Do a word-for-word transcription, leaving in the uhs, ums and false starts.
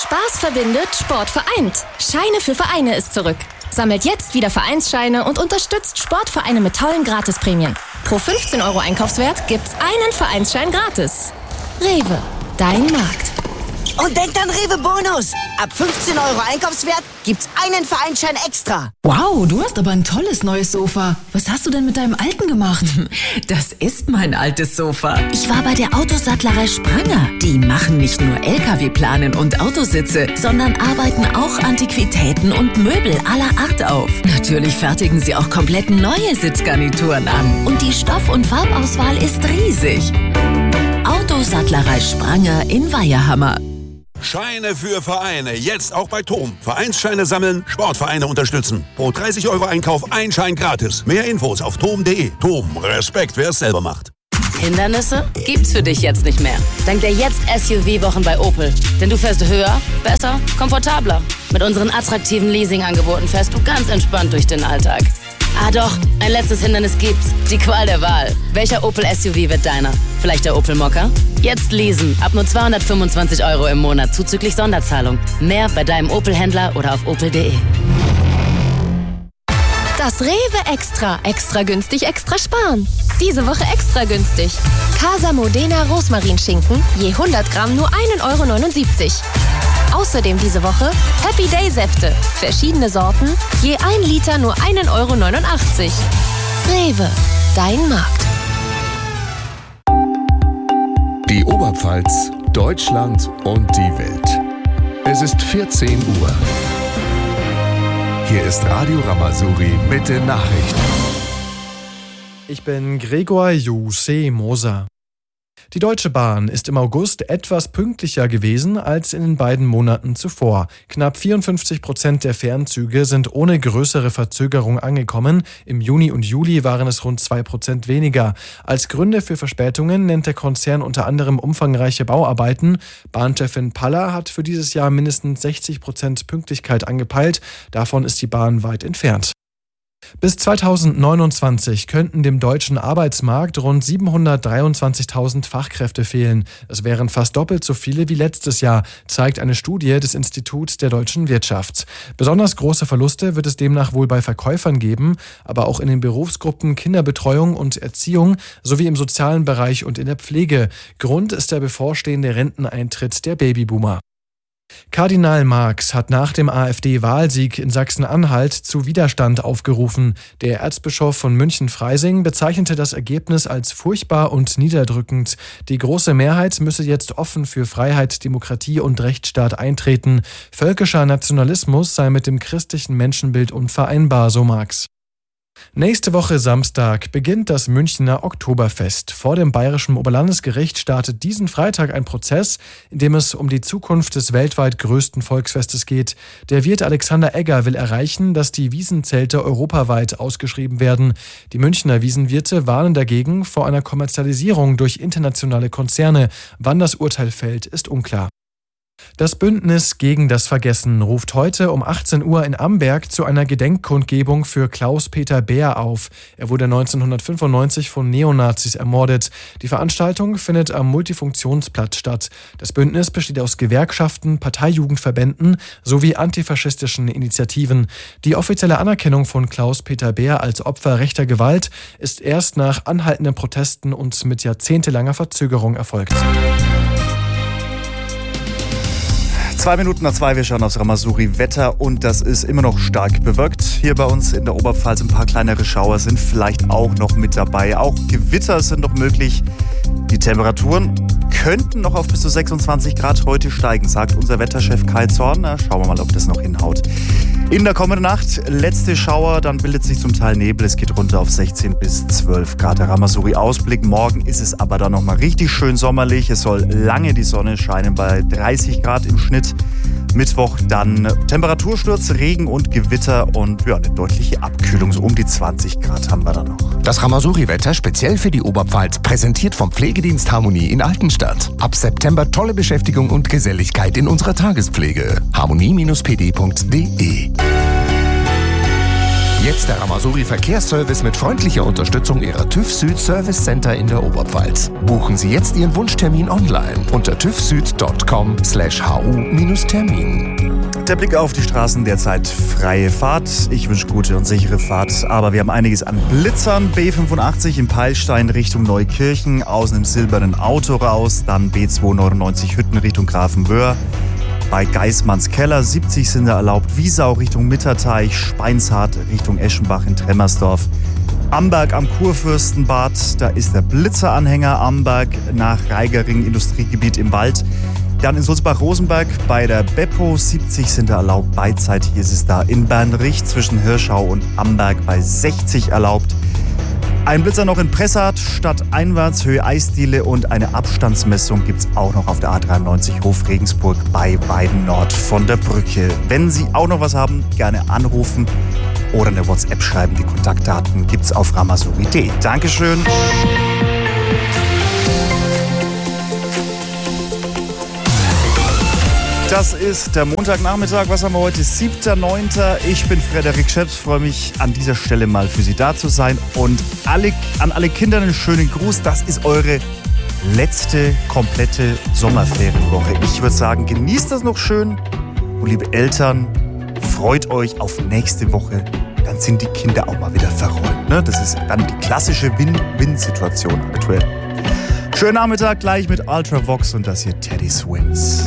Spaß verbindet, Sport vereint. Scheine für Vereine ist zurück. Sammelt jetzt wieder Vereinsscheine und unterstützt Sportvereine mit tollen Gratisprämien. Pro fünfzehn Euro Einkaufswert gibt's einen Vereinsschein gratis. Rewe, dein Markt. Und denkt an Rewe Bonus. Ab fünfzehn Euro Einkaufswert gibt's einen Vereinsschein extra. Wow, du hast aber ein tolles neues Sofa. Was hast du denn mit deinem alten gemacht? Das ist mein altes Sofa. Ich war bei der Autosattlerei Spranger. Die machen nicht nur L K W-Planen und Autositze, sondern arbeiten auch Antiquitäten und Möbel aller Art auf. Natürlich fertigen sie auch komplett neue Sitzgarnituren an. Und die Stoff- und Farbauswahl ist riesig. Autosattlerei Spranger in Weiherhammer. Scheine für Vereine, jetzt auch bei TOM. Vereinsscheine sammeln, Sportvereine unterstützen. Pro dreißig Euro Einkauf ein Schein gratis. Mehr Infos auf tom punkt de. TOM, Respekt, wer es selber macht. Hindernisse gibt's für dich jetzt nicht mehr. Dank der Jetzt-S U V-Wochen bei Opel. Denn du fährst höher, besser, komfortabler. Mit unseren attraktiven Leasing-Angeboten fährst du ganz entspannt durch den Alltag. Ah doch, ein letztes Hindernis gibt's. Die Qual der Wahl. Welcher Opel S U V wird deiner? Vielleicht der Opel Mokka? Jetzt leasen. Ab nur zweihundertfünfundzwanzig Euro im Monat zuzüglich Sonderzahlung. Mehr bei deinem Opel-Händler oder auf opel punkt de. Das Rewe Extra. Extra günstig, extra sparen. Diese Woche extra günstig. Casa Modena Rosmarinschinken. Je hundert Gramm nur ein Euro neunundsiebzig. Außerdem diese Woche Happy Day Säfte. Verschiedene Sorten. Je ein Liter nur ein Euro neunundachtzig. Rewe. Dein Markt. Die Oberpfalz, Deutschland und die Welt. Es ist vierzehn Uhr. Hier ist Radio Ramazouri mit den Nachrichten. Ich bin Gregor Juse Moser. Die Deutsche Bahn ist im August etwas pünktlicher gewesen als in den beiden Monaten zuvor. Knapp vierundfünfzig Prozent der Fernzüge sind ohne größere Verzögerung angekommen. Im Juni und Juli waren es rund zwei Prozent weniger. Als Gründe für Verspätungen nennt der Konzern unter anderem umfangreiche Bauarbeiten. Bahnchefin Paller hat für dieses Jahr mindestens sechzig Prozent Pünktlichkeit angepeilt. Davon ist die Bahn weit entfernt. Bis zweitausendneunundzwanzig könnten dem deutschen Arbeitsmarkt rund siebenhundertdreiundzwanzigtausend Fachkräfte fehlen. Es wären fast doppelt so viele wie letztes Jahr, zeigt eine Studie des Instituts der deutschen Wirtschaft. Besonders große Verluste wird es demnach wohl bei Verkäufern geben, aber auch in den Berufsgruppen Kinderbetreuung und Erziehung sowie im sozialen Bereich und in der Pflege. Grund ist der bevorstehende Renteneintritt der Babyboomer. Kardinal Marx hat nach dem AfD-Wahlsieg in Sachsen-Anhalt zu Widerstand aufgerufen. Der Erzbischof von München-Freising bezeichnete das Ergebnis als furchtbar und niederdrückend. Die große Mehrheit müsse jetzt offen für Freiheit, Demokratie und Rechtsstaat eintreten. Völkischer Nationalismus sei mit dem christlichen Menschenbild unvereinbar, so Marx. Nächste Woche Samstag beginnt das Münchner Oktoberfest. Vor dem Bayerischen Oberlandesgericht startet diesen Freitag ein Prozess, in dem es um die Zukunft des weltweit größten Volksfestes geht. Der Wirt Alexander Egger will erreichen, dass die Wiesenzelte europaweit ausgeschrieben werden. Die Münchner Wiesenwirte warnen dagegen vor einer Kommerzialisierung durch internationale Konzerne. Wann das Urteil fällt, ist unklar. Das Bündnis gegen das Vergessen ruft heute um achtzehn Uhr in Amberg zu einer Gedenkkundgebung für Klaus-Peter Beer auf. Er wurde neunzehnhundertfünfundneunzig von Neonazis ermordet. Die Veranstaltung findet am Multifunktionsplatz statt. Das Bündnis besteht aus Gewerkschaften, Parteijugendverbänden sowie antifaschistischen Initiativen. Die offizielle Anerkennung von Klaus-Peter Beer als Opfer rechter Gewalt ist erst nach anhaltenden Protesten und mit jahrzehntelanger Verzögerung erfolgt. Zwei Minuten nach zwei, wir schauen aufs Ramazouri-Wetter und das ist immer noch stark bewölkt. Hier bei uns in der Oberpfalz ein paar kleinere Schauer sind vielleicht auch noch mit dabei. Auch Gewitter sind noch möglich. Die Temperaturen könnten noch auf bis zu sechsundzwanzig Grad heute steigen, sagt unser Wetterchef Kai Zorn. Na, schauen wir mal, ob das noch hinhaut. In der kommenden Nacht letzte Schauer, dann bildet sich zum Teil Nebel. Es geht runter auf sechzehn bis zwölf Grad. Der Ramazouri-Ausblick. Morgen ist es aber dann nochmal richtig schön sommerlich. Es soll lange die Sonne scheinen bei dreißig Grad im Schnitt. Mittwoch dann Temperatursturz, Regen und Gewitter und ja, eine deutliche Abkühlung. So um die zwanzig Grad haben wir dann noch. Das Ramazouri-Wetter speziell für die Oberpfalz, präsentiert vom Pflegedienst Harmonie in Altenstadt. Ab September tolle Beschäftigung und Geselligkeit in unserer Tagespflege. harmonie Bindestrich p d Punkt d e Jetzt der Ramasuri Verkehrsservice mit freundlicher Unterstützung Ihrer TÜV Süd Service Center in der Oberpfalz. Buchen Sie jetzt Ihren Wunschtermin online unter tüvsüd punkt com slash hu-termin. Der Blick auf die Straßen derzeit freie Fahrt. Ich wünsche gute und sichere Fahrt, aber wir haben einiges an Blitzern. B fünfundachtzig im Peilstein Richtung Neukirchen, außen im silbernen Auto raus, dann B zweihundertneunundneunzig Hütten Richtung Grafenwöhr. Bei Geismanns Keller siebzig sind da erlaubt, Wiesau Richtung Mitterteich, Speinshardt Richtung Eschenbach in Tremmersdorf. Amberg am Kurfürstenbad, da ist der Blitzeranhänger Amberg nach Reigering Industriegebiet im Wald. Dann in Sulzbach-Rosenberg bei der Beppo siebzig sind da erlaubt, Beizeit hier ist es da in Bernrich zwischen Hirschau und Amberg bei sechzig erlaubt. Ein Blitzer noch in Pressath, stadteinwärts, Höhe Eisdiele und eine Abstandsmessung gibt es auch noch auf der A dreiundneunzig Hof Regensburg bei Weiden Nord von der Brücke. Wenn Sie auch noch was haben, gerne anrufen oder eine WhatsApp schreiben. Die Kontaktdaten gibt es auf ramasuri punkt de. Dankeschön. Das ist der Montagnachmittag. Was haben wir heute? siebter neunter Ich bin Frederik Scheps, freue mich an dieser Stelle mal für Sie da zu sein. Und alle, an alle Kinder einen schönen Gruß. Das ist eure letzte komplette Sommerferienwoche. Ich würde sagen, genießt das noch schön. Und liebe Eltern, freut euch auf nächste Woche. Dann sind die Kinder auch mal wieder verräumt. Ne? Das ist dann die klassische Win-Win-Situation aktuell. Schönen Nachmittag gleich mit Ultravox und das hier Teddy Swims.